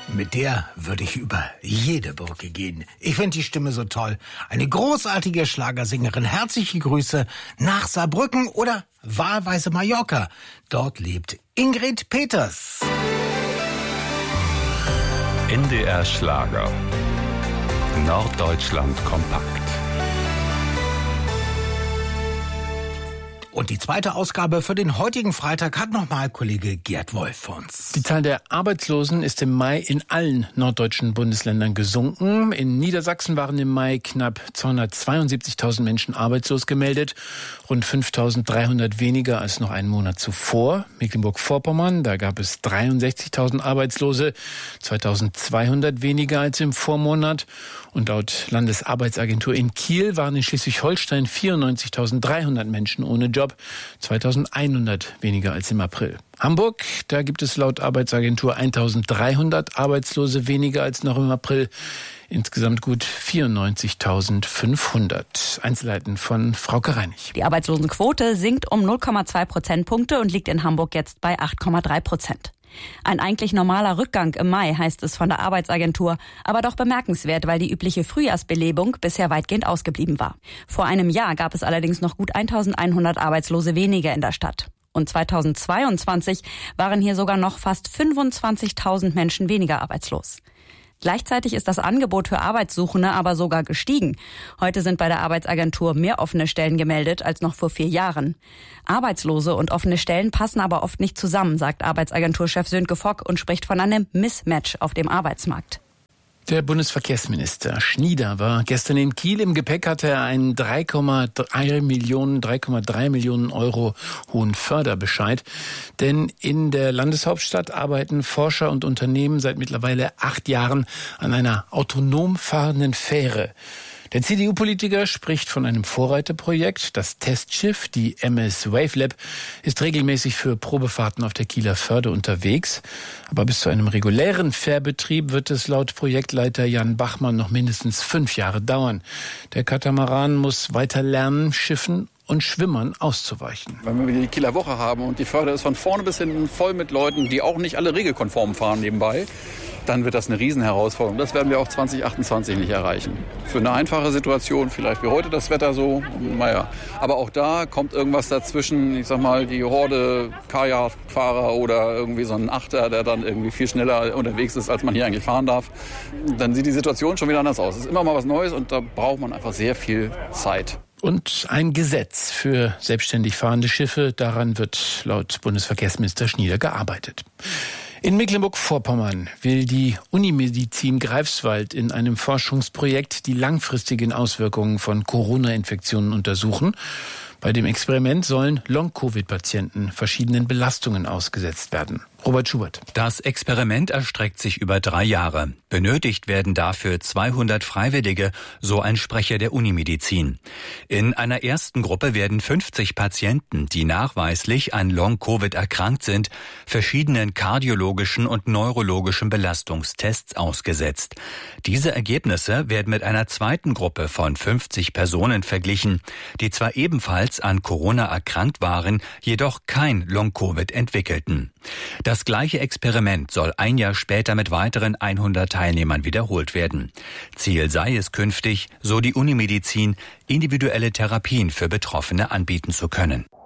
Mit der würde ich über jede Brücke gehen. Ich finde die Stimme so toll. Eine großartige Schlagersängerin. Herzliche Grüße nach Saarbrücken oder wahlweise Mallorca. Dort lebt Ingrid Peters. NDR Schlager. Norddeutschland kompakt. Und die zweite Ausgabe für den heutigen Freitag hat nochmal Kollege Gerd Wolf für uns. Die Zahl der Arbeitslosen ist im Mai in allen norddeutschen Bundesländern gesunken. In Niedersachsen waren im Mai knapp 272.000 Menschen arbeitslos gemeldet, rund 5.300 weniger als noch einen Monat zuvor. Mecklenburg-Vorpommern, da gab es 63.000 Arbeitslose, 2.200 weniger als im Vormonat. Und laut Landesarbeitsagentur in Kiel waren in Schleswig-Holstein 94.300 Menschen ohne Job, 2.100 weniger als im April. Hamburg, da gibt es laut Arbeitsagentur 1.300 Arbeitslose weniger als noch im April. Insgesamt gut 94.500. Einzelheiten von Frauke Reinig. Die Arbeitslosenquote sinkt um 0,2 Prozentpunkte und liegt in Hamburg jetzt bei 8,3%. Ein eigentlich normaler Rückgang im Mai, heißt es von der Arbeitsagentur, aber doch bemerkenswert, weil die übliche Frühjahrsbelebung bisher weitgehend ausgeblieben war. Vor einem Jahr gab es allerdings noch gut 1.100 Arbeitslose weniger in der Stadt. Und 2022 waren hier sogar noch fast 25.000 Menschen weniger arbeitslos. Gleichzeitig ist das Angebot für Arbeitssuchende aber sogar gestiegen. Heute sind bei der Arbeitsagentur mehr offene Stellen gemeldet als noch vor 4 Jahren. Arbeitslose und offene Stellen passen aber oft nicht zusammen, sagt Arbeitsagenturchef Sönke Fock und spricht von einem Mismatch auf dem Arbeitsmarkt. Der Bundesverkehrsminister Schnieder war gestern in Kiel. Im Gepäck hatte er einen 3,3 Millionen Euro hohen Förderbescheid. Denn in der Landeshauptstadt arbeiten Forscher und Unternehmen seit mittlerweile 8 Jahren an einer autonom fahrenden Fähre. Der CDU-Politiker spricht von einem Vorreiterprojekt. Das Testschiff, die MS Wavelab, ist regelmäßig für Probefahrten auf der Kieler Förde unterwegs. Aber bis zu einem regulären Fährbetrieb wird es laut Projektleiter Jan Bachmann noch mindestens 5 Jahre dauern. Der Katamaran muss weiter lernen, Schiffen und Schwimmern auszuweichen. Wenn wir die Kieler Woche haben und die Förde ist von vorne bis hinten voll mit Leuten, die auch nicht alle regelkonform fahren nebenbei, dann wird das eine Riesenherausforderung. Das werden wir auch 2028 nicht erreichen. Für eine einfache Situation, vielleicht wie heute das Wetter so, naja. Aber auch da kommt irgendwas dazwischen, ich sag mal, die Horde Kajakfahrer oder irgendwie so ein Achter, der dann irgendwie viel schneller unterwegs ist, als man hier eigentlich fahren darf. Dann sieht die Situation schon wieder anders aus. Es ist immer mal was Neues und da braucht man einfach sehr viel Zeit. Und ein Gesetz für selbstständig fahrende Schiffe, daran wird laut Bundesverkehrsminister Schnieder gearbeitet. In Mecklenburg-Vorpommern will die Unimedizin Greifswald in einem Forschungsprojekt die langfristigen Auswirkungen von Corona-Infektionen untersuchen. Bei dem Experiment sollen Long-Covid-Patienten verschiedenen Belastungen ausgesetzt werden. Robert Schubert. Das Experiment erstreckt sich über 3 Jahre. Benötigt werden dafür 200 Freiwillige, so ein Sprecher der Unimedizin. In einer ersten Gruppe werden 50 Patienten, die nachweislich an Long-Covid erkrankt sind, verschiedenen kardiologischen und neurologischen Belastungstests ausgesetzt. Diese Ergebnisse werden mit einer zweiten Gruppe von 50 Personen verglichen, die zwar ebenfalls an Corona erkrankt waren, jedoch kein Long-Covid entwickelten. Das gleiche Experiment soll 1 Jahr später mit weiteren 100 Teilnehmern wiederholt werden. Ziel sei es künftig, so die Unimedizin, individuelle Therapien für Betroffene anbieten zu können.